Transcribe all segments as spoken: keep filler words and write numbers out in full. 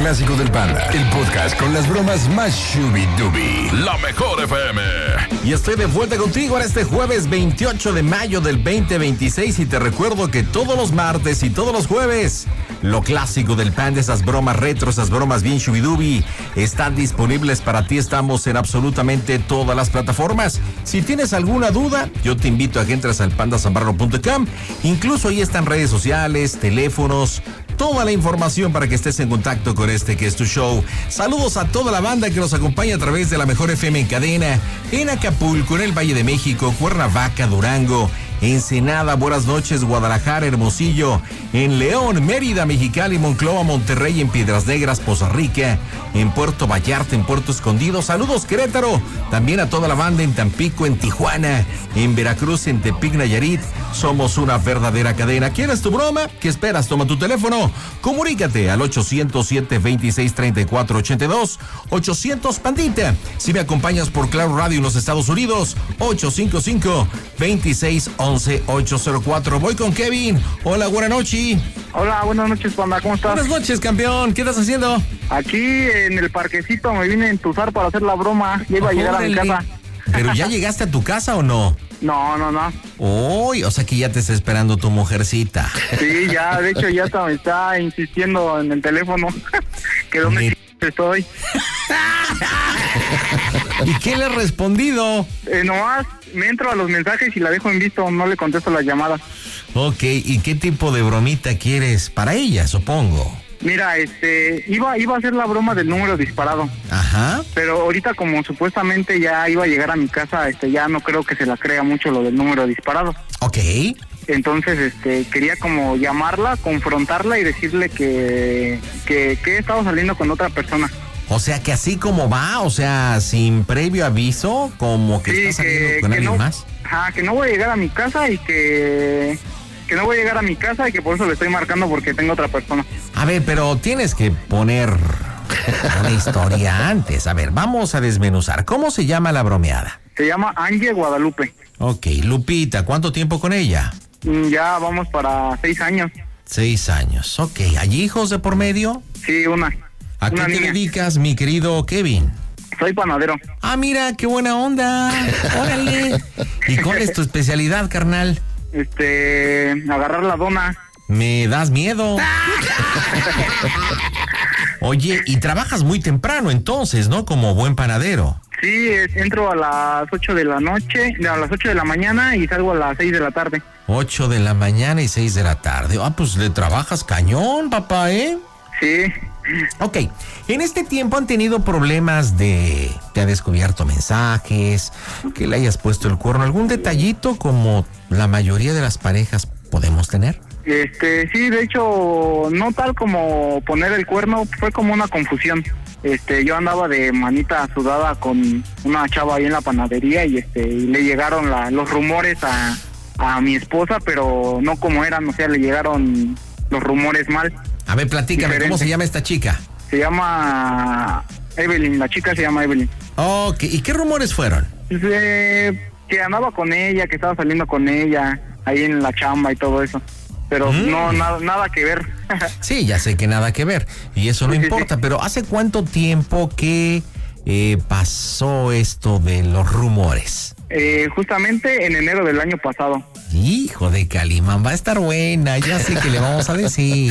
clásico del Panda, el podcast con las bromas más shooby-dooby. La mejor F M. Y estoy de vuelta contigo en este jueves veintiocho de mayo del veinte veintiséis y te recuerdo que todos los martes y todos los jueves, lo clásico del Panda, esas bromas retro, esas bromas bien shooby-dooby, están disponibles para ti. Estamos en absolutamente todas las plataformas. Si tienes alguna duda, yo te invito a que entres al panda zambrano punto com. Incluso ahí están redes sociales, teléfonos, toda la información para que estés en contacto con este que es tu show. Saludos a toda la banda que nos acompaña a través de la mejor F M en cadena, en Acapulco, en el Valle de México, Cuernavaca, Durango, Ensenada, buenas noches, Guadalajara, Hermosillo, en León, Mérida, Mexicali, Monclova, Monterrey, en Piedras Negras, Poza Rica, en Puerto Vallarta, en Puerto Escondido. Saludos, Querétaro. También a toda la banda en Tampico, en Tijuana, en Veracruz, en Tepic, Nayarit. Somos una verdadera cadena. ¿Quieres tu broma? ¿Qué esperas? Toma tu teléfono. Comunícate al ochocientos siete, veintiséis, treinta y cuatro ochenta y dos. ochocientos Pandita. Si me acompañas por Claro Radio en los Estados Unidos, ocho cinco cinco, veintiséis, once, ochocientos cuatro. Voy con Kevin. Hola, buenas noches. Hola, buenas noches, Panda, ¿cómo estás? Buenas noches, campeón. ¿Qué estás haciendo? Aquí en el parquecito me vine a entusar para hacer la broma. Ya iba a llegar a mi casa. ¿Pero ya llegaste a tu casa o no? No, no, no. Uy, o sea que ya te está esperando tu mujercita. Sí, ya, de hecho ya está, me está insistiendo en el teléfono. Que dónde Me... estoy. ¿Y qué le has respondido? Eh, nomás me entro a los mensajes y la dejo en visto, no le contesto las llamadas. Ok, ¿y qué tipo de bromita quieres para ella, supongo? Mira, este, iba, iba a hacer la broma del número disparado. Ajá. Pero ahorita como supuestamente ya iba a llegar a mi casa, este, ya no creo que se la crea mucho lo del número disparado. Ok. Entonces, este, quería como llamarla, confrontarla y decirle que, que, que he estado saliendo con otra persona. O sea, que así como va, o sea, sin previo aviso, como que sí, estás saliendo que, con que alguien no, más. Ajá, que no voy a llegar a mi casa y que... que no voy a llegar a mi casa y que por eso le estoy marcando porque tengo otra persona. A ver, pero tienes que poner una historia antes. A ver, vamos a desmenuzar. ¿Cómo se llama la bromeada? Se llama Angie Guadalupe. Ok, Lupita, ¿cuánto tiempo con ella? Ya vamos para seis años. Seis años, ok. ¿Hay hijos de por medio? Sí, una. ¿A una qué te niña. dedicas, mi querido Kevin? Soy panadero. Ah, mira, qué buena onda. Órale. ¿Y cuál es tu especialidad, carnal? Este, agarrar la dona. Me das miedo. Oye, y trabajas muy temprano entonces, ¿no? Como buen panadero. Sí, es, entro a las ocho de la noche, a las ocho de la mañana y salgo a las seis de la tarde. Ocho de la mañana y seis de la tarde. Ah, pues le trabajas cañón, papá, ¿eh? Sí. Ok, en este tiempo han tenido problemas de... Te ha descubierto mensajes, que le hayas puesto el cuerno, algún detallito como la mayoría de las parejas podemos tener. Este, sí, de hecho, no tal como poner el cuerno, fue como una confusión. Este, yo andaba de manita sudada con una chava ahí en la panadería y este, y le llegaron la, los rumores a, a mi esposa, pero no como eran, o sea, le llegaron los rumores mal. A ver, platícame, diferente. ¿Cómo se llama esta chica? Se llama Evelyn, la chica se llama Evelyn. Ok, ¿y qué rumores fueron? Eh, que andaba con ella, que estaba saliendo con ella, ahí en la chamba y todo eso. Pero mm. no, nada, nada que ver. Sí, ya sé que nada que ver, y eso no sí, importa, sí, sí. Pero ¿hace cuánto tiempo que eh, pasó esto de los rumores? Eh, justamente en enero del año pasado. Hijo de Calimán, va a estar buena, ya sé que le vamos a decir.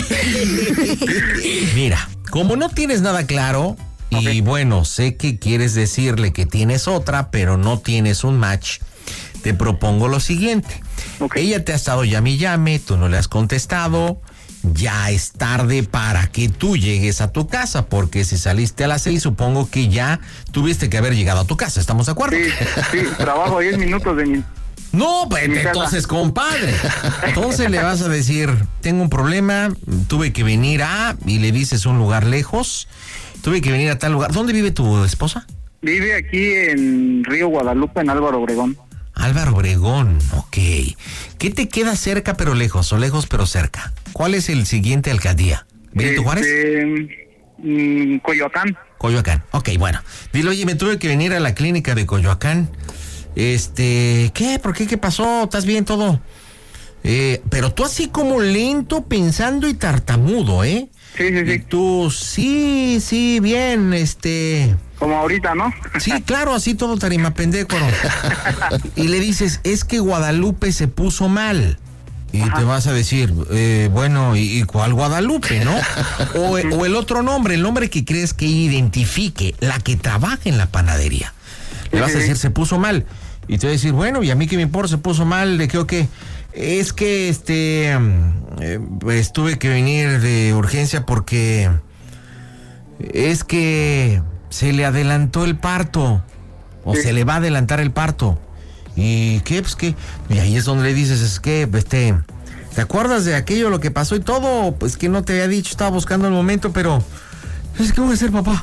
Mira, como no tienes nada claro, okay. Y bueno, sé que quieres decirle que tienes otra, pero no tienes un match, te propongo lo siguiente. Okay. Ella te ha estado llame y llame, tú no le has contestado, ya es tarde para que tú llegues a tu casa, porque si saliste a las seis, supongo que ya tuviste que haber llegado a tu casa, ¿estamos de acuerdo? Sí, sí, trabajo diez minutos de mi... No, pues entonces, compadre, entonces le vas a decir, tengo un problema, tuve que venir a, y le dices un lugar lejos, tuve que venir a tal lugar. ¿Dónde vive tu esposa? Vive aquí en Río Guadalupe, en Álvaro Obregón. Álvaro Obregón, ok. ¿Qué te queda cerca pero lejos, o lejos pero cerca? ¿Cuál es el siguiente alcaldía? ¿Benito este, Juárez? Mm, Coyoacán. Coyoacán, ok, bueno. Dile, oye, me tuve que venir a la clínica de Coyoacán. Este, ¿qué? ¿Por qué? ¿Qué pasó? ¿Estás bien todo? Eh, pero tú así como lento, pensando y tartamudo, ¿eh? Sí, sí, sí. Y tú, sí, sí, bien, este... Como ahorita, ¿no? Sí, claro, así todo tarima pendejo. Y le dices, es que Guadalupe se puso mal. Y Ajá. te vas a decir, eh, bueno, ¿y, ¿y cuál Guadalupe, no? O, o el otro nombre, el nombre que crees que identifique, la que trabaja en la panadería. Le vas a decir, se puso mal. Y te va a decir, bueno, ¿y a mí qué me importa? Se puso mal, ¿de qué o qué? Es que, este, eh, pues tuve que venir de urgencia porque es que se le adelantó el parto. O sí. se le va a adelantar el parto. ¿Y qué? Pues qué. Y ahí es donde le dices, es que, este, ¿te acuerdas de aquello, lo que pasó y todo? Pues que no te había dicho, estaba buscando el momento, pero es que voy a ser papá.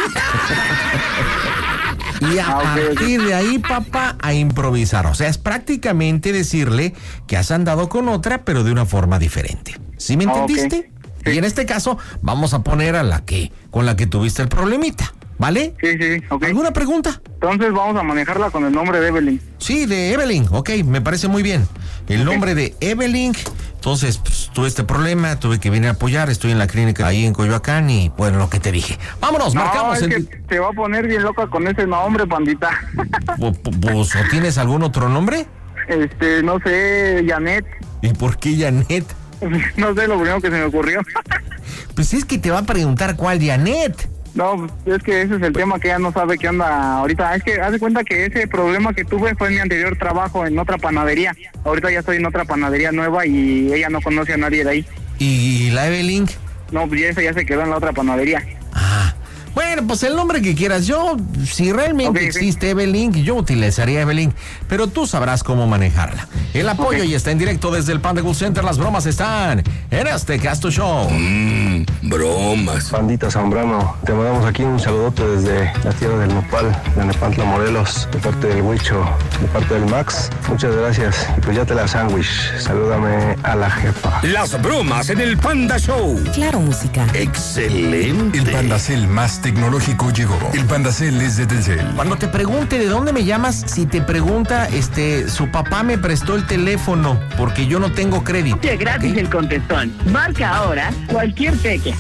Y a ah, okay. partir de ahí, papá, a improvisar. O sea, es prácticamente decirle que has andado con otra, pero de una forma diferente. ¿Sí me entendiste? Ah, okay. sí. Y en este caso, vamos a poner a la que, con la que tuviste el problemita. ¿Vale? Sí, sí, ok. ¿Alguna pregunta? Entonces vamos a manejarla con el nombre de Evelyn. Sí, de Evelyn, ok, me parece muy bien. El okay. nombre de Evelyn. Entonces, pues, tuve este problema, tuve que venir a apoyar, estoy en la clínica ahí en Coyoacán y, bueno, lo que te dije. Vámonos, no, marcamos. Es el... que te va a poner bien loca con ese nombre, pandita. Pues, ¿o tienes algún otro nombre? Este, no sé, Janet. ¿Y por qué Janet? No sé, lo primero que se me ocurrió. Pues es que te va a preguntar cuál Janet. No, es que ese es el tema que ella no sabe qué anda ahorita. Es que haz de cuenta que ese problema que tuve fue en mi anterior trabajo en otra panadería. Ahorita ya estoy en otra panadería nueva y ella no conoce a nadie de ahí. ¿Y la Evelyn? No, pues esa ya se quedó en la otra panadería. Ah, bueno, pues el nombre que quieras. Yo, si realmente okay, existe sí. Evelyn, yo utilizaría Evelyn, pero tú sabrás cómo manejarla. El apoyo okay. ya está en directo desde el Panda Cool Center. Las bromas están en este Casto Show. Mmm, bromas. Pandita Zambrano, te mandamos aquí un saludote desde la tierra del Nopal, de Nepantla, Morelos, de parte del Huicho, de parte del Max. Muchas gracias. Y pues ya te la sándwich. Salúdame a la jefa. Las bromas en el Panda Show. Claro, música. Excelente. El Pandacel más tecnológico llegó. El Pandacel es de Telcel. Cuando te pregunte de dónde me llamas, si te pregunta, este, su papá me prestó el teléfono porque yo no tengo crédito. Sí, gratis ¿okay? el contestón. Marca ahora cualquier peque.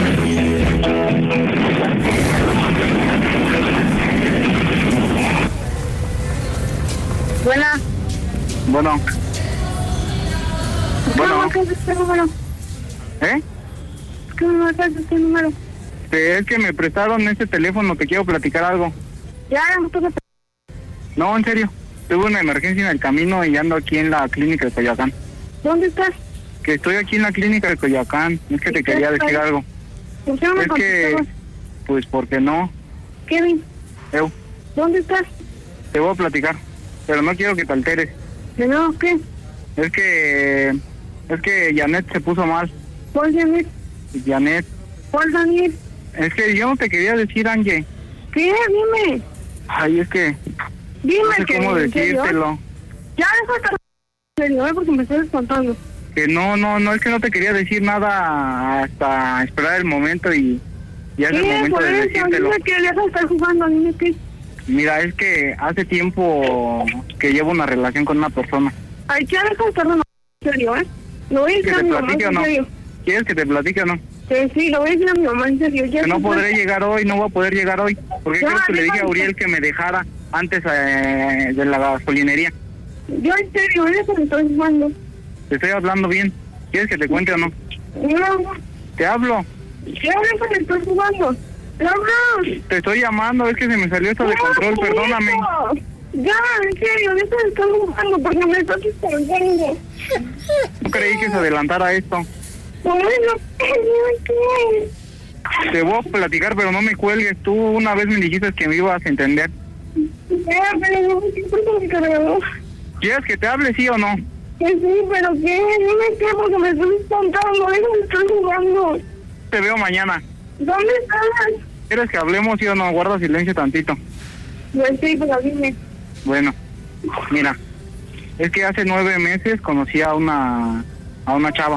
Buena. Bueno. Bueno. ¿Qué me este número? ¿Eh? ¿Qué me marcas este número? Es que me prestaron este teléfono, te quiero platicar algo. Ya, no te lo... No, en serio. Tuve una emergencia en el camino y ando aquí en la clínica de Coyoacán. ¿Dónde estás? Que estoy aquí en la clínica de Coyoacán. Es que te quería decir algo. ¿Por qué no me Es que... Pues porque no. Kevin. Eu. ¿Dónde estás? Te voy a platicar, pero no quiero que te alteres. ¿De nuevo qué? Es que... Es que Janet se puso mal. ¿Cuál Janet? Janet. ¿Cuál Janet? Es que yo no te quería decir, Angie. ¿Qué? Dime. Ay, es que... Dime no sé que... cómo decírtelo. Ya, déjate en serio, ¿eh? Porque me estás espantando. Que no, no, no, es que no te quería decir nada hasta esperar el momento y... Ya es el momento de decírtelo. Dime que dejas de estar jugando, dime qué. Mira, es que hace tiempo que llevo una relación con una persona. Ay, ya deja de estar en serio, ¿eh? Lo voy a decir a mi mamá, en serio. ¿Quieres que te platique o no? Sí, sí, lo voy a decir a mi mamá, en serio. Ya que no podré pasa. llegar hoy, no voy a poder llegar hoy. Porque ya, creo que le dije a Uriel que me dejara antes eh, de la gasolinería. Yo en serio, ¿eh? Me estoy jugando. Te estoy hablando bien. ¿Quieres que te cuente o no? No. Te hablo. Ya, déjame, estoy jugando. ¡Te hablo! Te estoy llamando, es que se me salió esto de control, perdóname. Ya, en serio, deja de estar jugando porque me estás espantando. No creí que se adelantara esto. Bueno, ¿qué? Te voy a platicar, pero no me cuelgues. Tú una vez me dijiste que me ibas a entender. Ya, pero no me importa mi cargador. ¿Quieres que te hable, sí o no? Que sí, pero ¿qué? Dime qué, porque me estoy espantando. Déjame, estoy jugando. Te veo mañana. ¿Dónde estás? ¿Quieres que hablemos, sí o no? Guarda silencio tantito. Pues sí, pero dime. Bueno, mira, es que hace nueve meses conocí a una a una chava.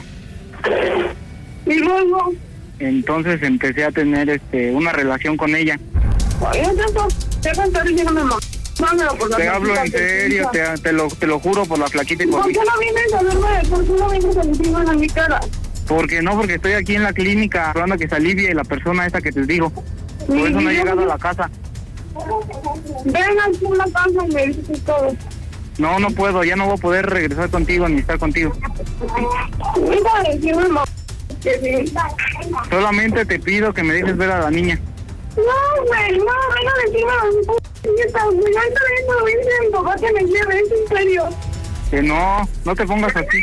¿Y luego? Entonces empecé a tener este una relación con ella. Ay, no, te contaré, ya no me mamá. Mándalo por la Te hablo en serio, te, te, lo, te lo juro por la flaquita y por ¿Por mí. qué no vienes a verme? ¿Por qué no vienes a decirme en mi cara? Porque no, porque estoy aquí en la clínica hablando que se alivie la persona esa que te digo. Por Sí, eso no he yo- llegado a la casa. Ven aquí a la casa y me dices todo. No, no puedo, ya no voy a poder regresar contigo ni estar contigo. Venga a decirme, mamá, que sí. Solamente te pido que me dejes ver a la niña. No, güey, no, venga a decirme a mi puta. Güey, ahorita vengo, me dice mi papá que me lleve, es en serio. Que no, no te pongas así.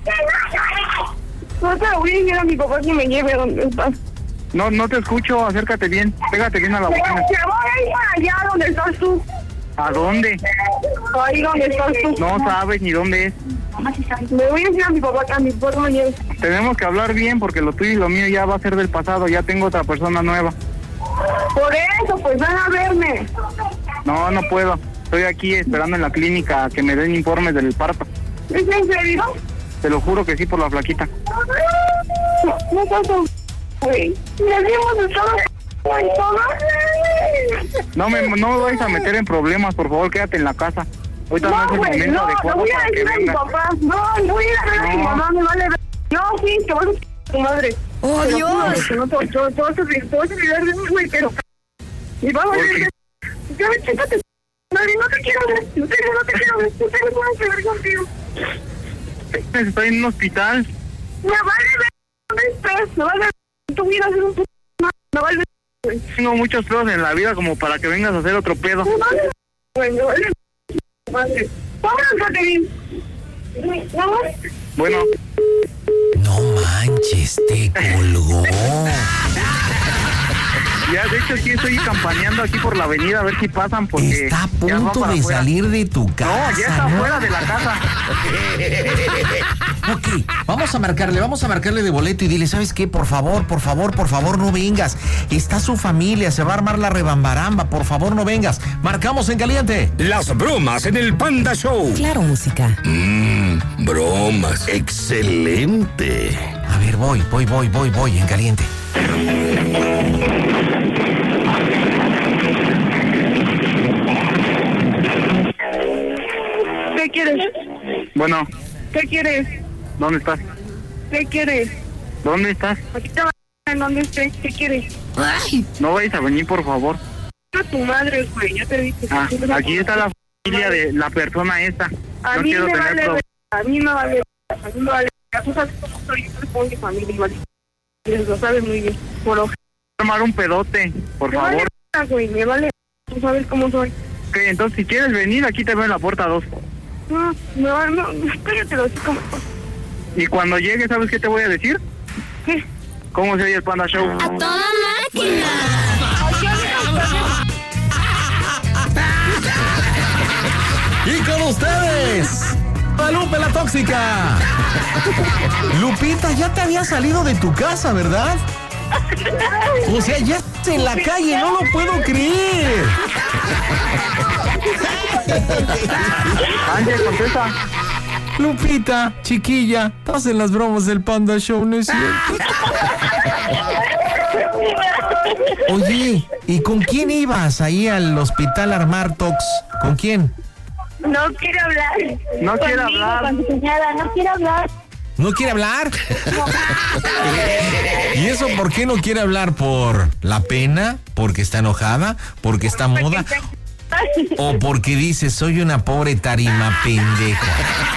No te voy a decir a mi papá que me lleve donde estás. No, no te escucho, acércate bien, pégate bien a la Te bocina. voy a ir para allá donde estás tú. ¿A dónde? Ahí donde estás tú. No sabes ni dónde es. Le voy a decir a mi papá que a mi papá me lleve. Tenemos que hablar bien porque lo tuyo y lo mío ya va a ser del pasado, ya tengo otra persona nueva. Por eso, pues ven a verme. No, no puedo. Estoy aquí esperando en la clínica a que me den informes del parto. ¿Es en serio? Te lo juro que sí por la flaquita. No, no tanto, güey. Me habíamos estado en todo. No me, no me vais a meter en problemas, por favor, quédate en la casa. Ahorita no, No, es el güey, momento no, le adecuado voy a para que decir a mi vengas. papá. No, le voy a ir a ver a mi No. mamá, me vale ver. No, sí, te vas a tu madre. ¡Oh, Te lo Dios! juro, que no te, te, te vas a olvidar, te vas a olvidar de mí, güey, pero... Y vamos a ¿Por ver, ya me chécate, madre, no te quiero ver, en serio, no te quiero ver, en serio, no que ver contigo. Estoy en un hospital. Me vale ver dónde estés, me vale ver, tu vida es un puto, me vale ver, güey. Tengo muchos pedos en la vida como para que vengas a hacer otro pedo. Me vale ver, güey, me vale ver, madre. Vámonos, Caterín. Vamos. Bueno, No manches, te colgó. ya de hecho sí estoy campaneando aquí por la avenida a ver si pasan porque... Está a ya van punto para de afuera. salir de tu casa. No, ya está ¿no? fuera de la casa. Ok, vamos a marcarle, vamos a marcarle de boleto y dile, ¿sabes qué? Por favor, por favor, por favor, no vengas. Está su familia, se va a armar la rebambaramba, por favor, no vengas. Marcamos en caliente. Las bromas en el Panda Show. Claro, música. Mmm, bromas. Excelente. A ver, voy, voy, voy, voy, voy, en caliente. ¿Qué quieres? Bueno, ¿Qué quieres? ¿dónde estás? ¿Qué quieres? ¿Dónde estás? Aquí te va en donde estés. ¿Qué quieres? No vayas a venir, por favor. A tu madre, güey, ya te dije. Ah, aquí está la familia de la persona esta. A No mí quiero me tener vale, problemas. ver- a mí me vale, ver- a mí me vale. ver. Tú sabes cómo soy, yo te pongo mi familia, ¿vale? Lo sabes muy bien. Por ojo. Armar un pedote, por Me favor. vale, güey, me vale. Tú sabes cómo soy. Ok, entonces si quieres venir, aquí te veo en la puerta dos. No, me vale, no, cállate, lo como. Y cuando llegue, ¿sabes qué te voy a decir? ¿Qué? ¿Cómo se oye el Panda Show? ¡Toda máquina! Y con ustedes, Guadalupe la tóxica. Lupita, ya te había salido de tu casa, ¿verdad? O sea, ya estás en la calle, no lo puedo creer. Ángel, contesta. Lupita, chiquilla, estás en las bromas del Panda Show, ¿no es cierto? Oye, ¿y con quién ibas ahí al hospital Armartox? ¿Con quién? No quiero hablar. No quiere Conmigo, hablar. Con tu cuñada, no quiero hablar. ¿No quiere hablar? ¿Y eso por qué no quiere hablar? ¿Por la pena? ¿Porque está enojada? ¿Porque está muda? ¿O porque dice, soy una pobre tarima pendeja?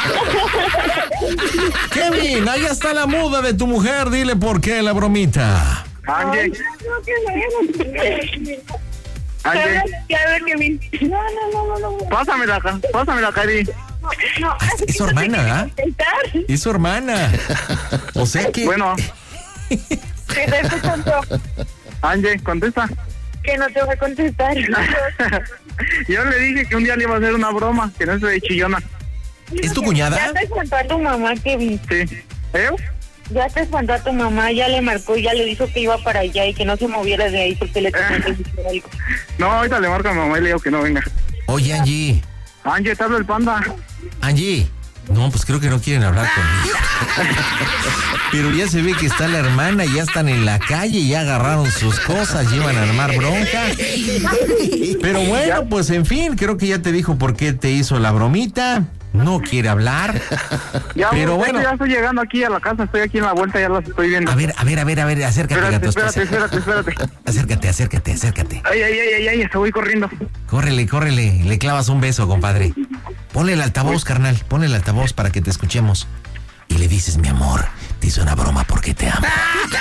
Kevin, ahí está la muda de tu mujer, dile por qué la bromita. Ángel, No quiero Ángel, Ya ver que mi... No, no, no, no, no. pásamela acá, pásamela acá, Cari. No, Ah, es- es su hermana, ¿verdad? contestar. Es su hermana. O sea que... Bueno, Que te estoy contando Ángel, contesta. que no te voy a contestar. Yo le dije que un día le iba a hacer una broma, que no es de chillona. ¿Es tu cuñada? Ya te espantó a tu mamá, Kevin. Sí. ¿Eh? Ya te espantó a tu mamá, ya le marcó y ya le dijo que iba para allá y que no se moviera de ahí porque le tenía que decir algo. No, ahorita le marco a mi mamá y le digo que no venga. Oye, Angie. Ángel, te hablo el Panda. Angie, No, pues creo que no quieren hablar conmigo. Pero ya se ve que está la hermana, ya están en la calle, ya agarraron sus cosas, llevan a armar bronca. Pero bueno, pues en fin, creo que ya te dijo por qué te hizo la bromita. No quiere hablar. Ya, pero bueno. Ya estoy llegando aquí a la casa, estoy aquí en la vuelta, ya las estoy viendo. A ver, a ver, a ver, a ver, acércate, espérate, gato. Espérate, espérate, espérate. Acércate, acércate, acércate. Ay, ay, ay, ay, ay, se voy corriendo. Córrele, córrele, le clavas un beso, compadre. Ponle el altavoz, carnal, ponle el altavoz para que te escuchemos. Y le dices, mi amor, te hice una broma porque te amo.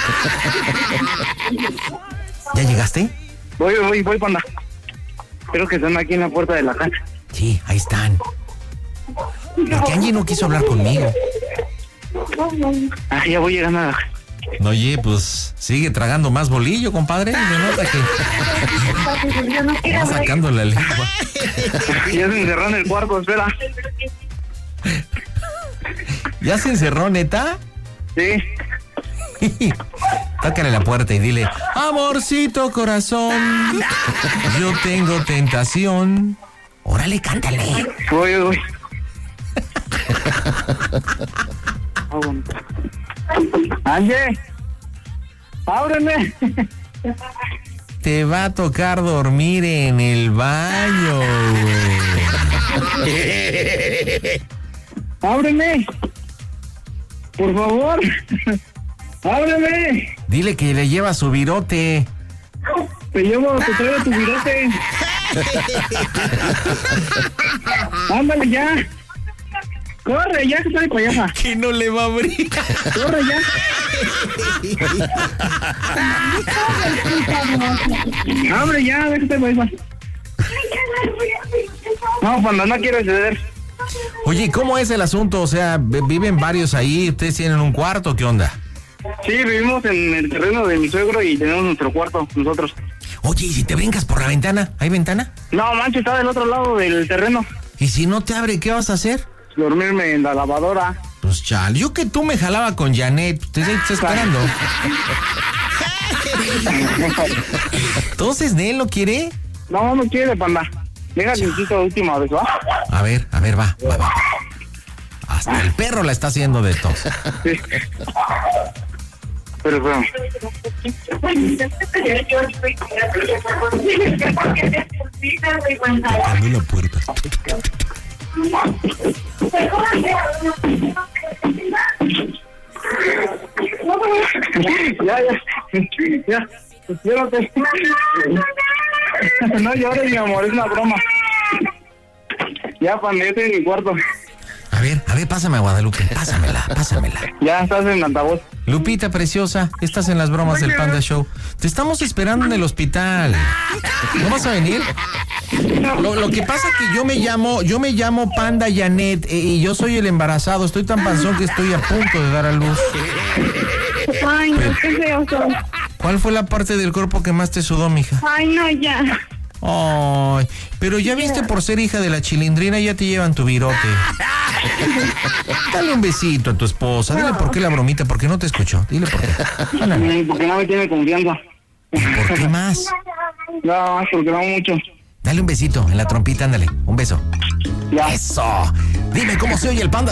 ¿Ya llegaste? Voy, voy, voy, panda. Creo que están aquí en la puerta de la casa. Sí, ahí están. Porque Angie no quiso hablar conmigo. Ah, ya voy llegando a la casa. Oye, pues sigue tragando más bolillo, compadre. Me nota que va sacando la lengua. Ya se encerró en el cuarto, espera. ¿Ya se encerró, neta? Sí. Tócale la puerta y dile, amorcito corazón, yo tengo tentación. Órale, cántale. Voy, voy. Ángel, ábreme. Te va a tocar dormir en el baño, güey. Ábreme. Por favor. Ábreme. Dile que le lleva su virote. Te llevo, te traigo tu virote. Ándale ya. Corre ya, que estoy payasa. Que no le va a abrir. Corre ya. Abre ya, déjate payasa. No, cuando no quiero ceder. Oye, ¿cómo es el asunto? O sea, ¿viven varios ahí? ¿Ustedes tienen un cuarto? ¿Qué onda? Sí, vivimos en el terreno de mi suegro y tenemos nuestro cuarto, nosotros. Oye, ¿y si te brincas por la ventana? ¿Hay ventana? No, mancho, está del otro lado del terreno. ¿Y si no te abre, qué vas a hacer? Dormirme en la lavadora. Pues chal, yo que tú me jalaba con Janet, te estoy esperando. Entonces, ¿Nel no quiere? No, no quiere, panda. Deja que la última vez, ¿va? A ver, a ver, va, va, va. Hasta el perro la está haciendo de tos. Sí. Pero, pero. Tocando la puerta. Ya, ya. Ya. Espérate. No llores, mi amor, es una broma. Ya, panda, yo estoy en mi cuarto. A ver, a ver, pásame a Guadalupe, pásamela, pásamela. Ya estás en altavoz. Lupita preciosa, estás en las bromas del Panda Show. Te estamos esperando en el hospital. ¿No vas a venir? Lo, lo que pasa que yo me llamo, yo me llamo Panda Janet eh, y yo soy el embarazado. Estoy tan panzón que estoy a punto de dar a luz. Ay, no, qué feo son. ¿Cuál fue la parte del cuerpo que más te sudó, mija? Ay, no, ya. Ay, pero ya viste, por ser hija de la Chilindrina ya te llevan tu virote. Dale un besito a tu esposa. Dile por qué la bromita, porque no te escuchó. Dile por qué. Ándale. Porque no me tiene confianza. ¿Y por qué más? No, porque no mucho. Dale un besito en la trompita, ándale. Un beso. Ya. Eso. Dime cómo se oye el Panda